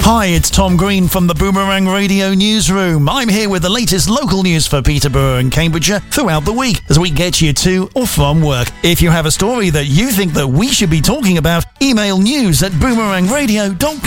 Hi, it's Tom Green from the Boomerang Radio Newsroom. I'm here with the latest local news for Peterborough and Cambridgeshire throughout the week as we get you to or from work. If you have a story that you think that we should be talking about, email news@boomerangradio.co.uk.